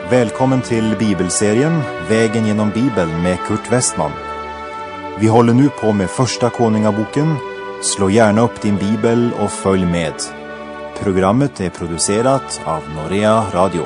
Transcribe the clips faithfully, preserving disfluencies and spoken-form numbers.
Välkommen till bibelserien Vägen genom Bibeln med Kurt Westman. Vi håller nu på med första Konungaboken. Slå gärna upp din bibel och följ med. Programmet är producerat av Norea Radio.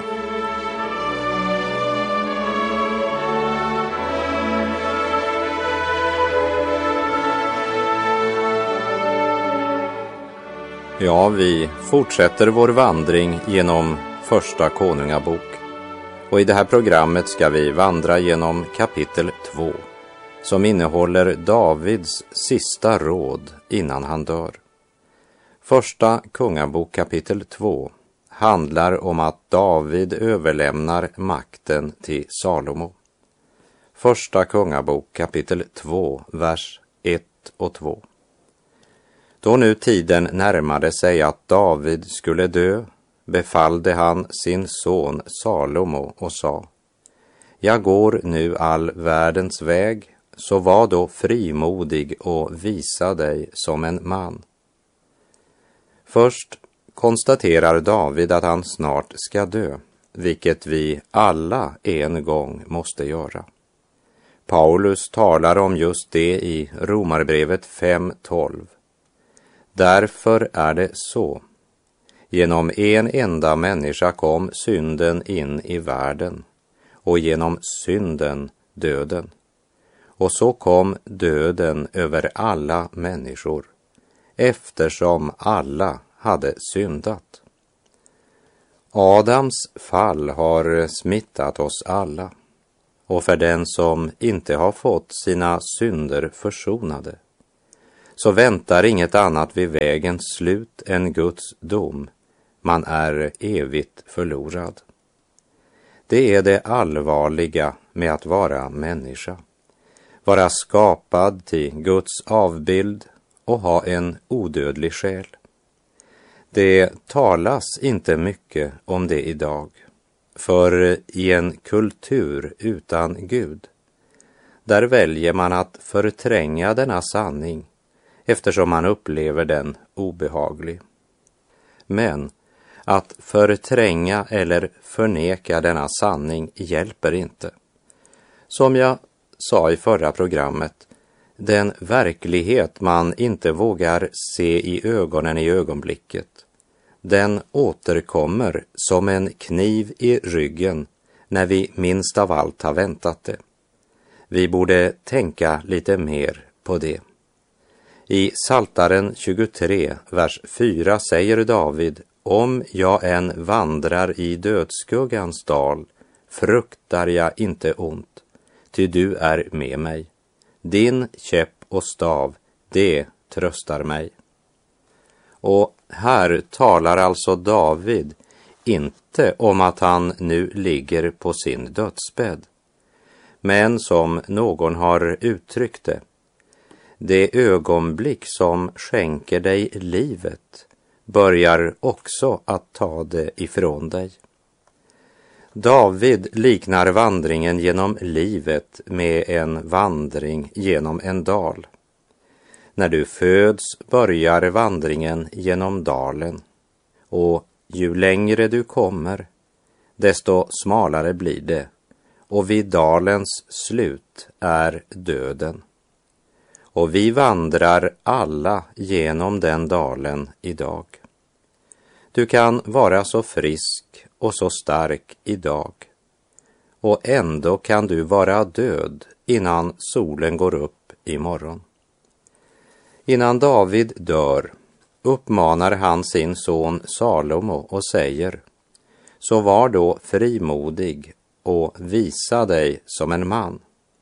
Ja, vi fortsätter vår vandring genom första Konungabok. Och i det här programmet ska vi vandra genom kapitel två, som innehåller Davids sista råd innan han dör. Första Kungabok kapitel två handlar om att David överlämnar makten till Salomo. Första Kungabok kapitel två, vers ett och två. Då nu tiden närmade sig att David skulle dö, befallde han sin son Salomo och sa: Jag går nu all världens väg, så var då frimodig och visa dig som en man. Först konstaterar David att han snart ska dö, vilket vi alla en gång måste göra. Paulus talar om just det i Romarbrevet fem tolv. Därför är det så. Genom en enda människa kom synden in i världen, och genom synden döden. Och så kom döden över alla människor, eftersom alla hade syndat. Adams fall har smittat oss alla, och för den som inte har fått sina synder försonade, så väntar inget annat vid vägens slut än Guds dom. Man är evigt förlorad. Det är det allvarliga med att vara människa. Vara skapad till Guds avbild och ha en odödlig själ. Det talas inte mycket om det idag. För i en kultur utan Gud, där väljer man att förtränga denna sanning, eftersom man upplever den obehaglig. Men att förtränga eller förneka denna sanning hjälper inte. Som jag sa i förra programmet, den verklighet man inte vågar se i ögonen i ögonblicket, den återkommer som en kniv i ryggen när vi minst av allt har väntat det. Vi borde tänka lite mer på det. I Psaltaren tjugotre, vers fyra säger David: Om jag än vandrar i dödsskuggans dal, fruktar jag inte ont, ty du är med mig. Din käpp och stav, det tröstar mig. Och här talar alltså David inte om att han nu ligger på sin dödsbädd, men som någon har uttryckt det, det ögonblick som skänker dig livet börjar också att ta det ifrån dig. David liknar vandringen genom livet med en vandring genom en dal. När du föds börjar vandringen genom dalen, och ju längre du kommer, desto smalare blir det, och vid dalens slut är döden. Och vi vandrar alla genom den dalen idag. Du kan vara så frisk och så stark idag, och ändå kan du vara död innan solen går upp imorgon. Innan David dör uppmanar han sin son Salomo och säger: Så var då frimodig och visa dig som en man.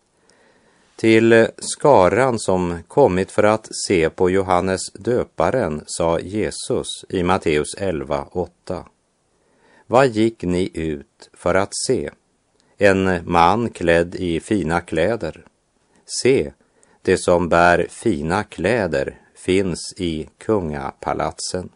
Till skaran som kommit för att se på Johannes döparen sa Jesus i Matteus elva åtta: Vad gick ni ut för att se? En man klädd i fina kläder? Se, det som bär fina kläder finns i kungapalatsen.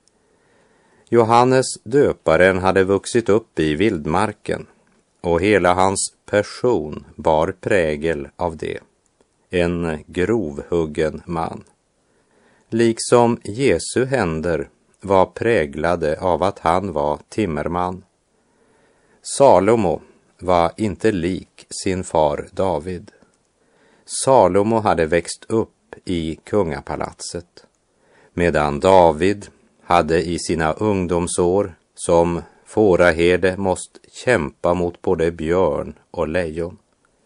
Johannes döparen hade vuxit upp i vildmarken, och hela hans person bar prägel av det. En grovhuggen man. Liksom Jesu händer var präglade av att han var timmerman. Salomo var inte lik sin far David. Salomo hade växt upp i kungapalatset, medan David hade i sina ungdomsår som fåraherde måste kämpa mot både björn och lejon.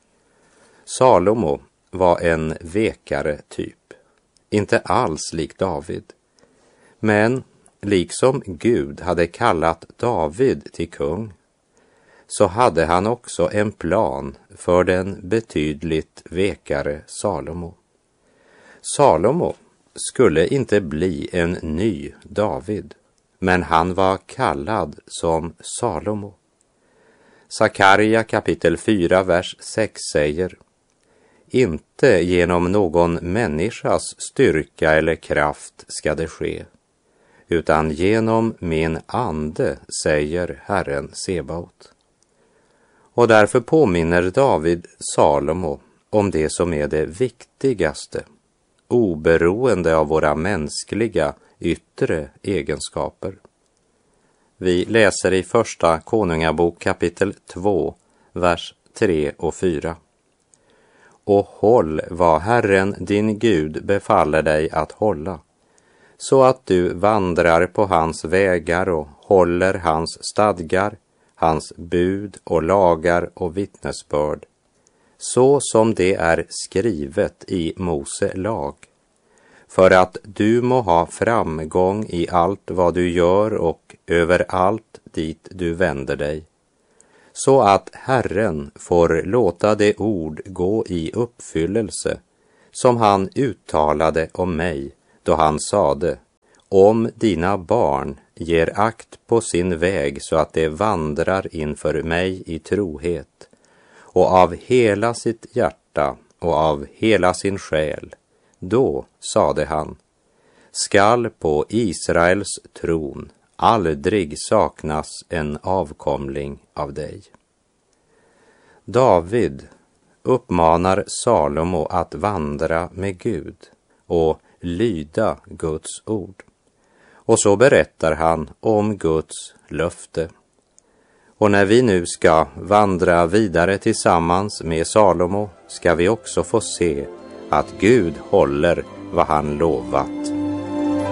Salomo var en vekare typ, inte alls lik David. Men liksom Gud hade kallat David till kung, så hade han också en plan för den betydligt vekare Salomo. Salomo skulle inte bli en ny David, men han var kallad som Salomo. Sakarja kapitel fyra, vers sex säger: inte genom någon människas styrka eller kraft ska det ske, utan genom min ande, säger Herren Sebaot. Och därför påminner David Salomo om det som är det viktigaste, oberoende av våra mänskliga yttre egenskaper. Vi läser i första Konungabok kapitel två, vers tre och fyra. Och håll vad Herren din Gud befaller dig att hålla, så att du vandrar på hans vägar och håller hans stadgar, hans bud och lagar och vittnesbörd, så som det är skrivet i Mose lag, för att du må ha framgång i allt vad du gör och överallt dit du vänder dig, så att Herren får låta det ord gå i uppfyllelse som han uttalade om mig då han sade: om dina barn ger akt på sin väg så att de vandrar inför mig i trohet och av hela sitt hjärta och av hela sin själ, då, sade han, skall på Israels tron aldrig saknas en avkomling av dig. David uppmanar Salomo att vandra med Gud och lyda Guds ord. Och så berättar han om Guds löfte. Och när vi nu ska vandra vidare tillsammans med Salomo ska vi också få se att Gud håller vad han lovat.